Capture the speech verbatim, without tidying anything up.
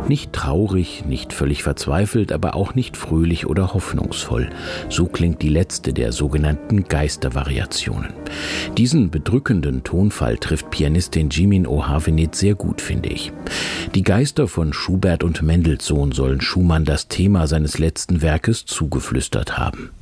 Nicht traurig, nicht völlig verzweifelt, aber auch nicht fröhlich oder hoffnungsvoll. So klingt die letzte der sogenannten Geistervariationen. Diesen bedrückenden Tonfall trifft Pianistin Jimin O'Havenit sehr gut, finde ich. Die Geister von Schubert und Mendelssohn sollen Schumann das Thema seines letzten Werkes zugeflüstert haben.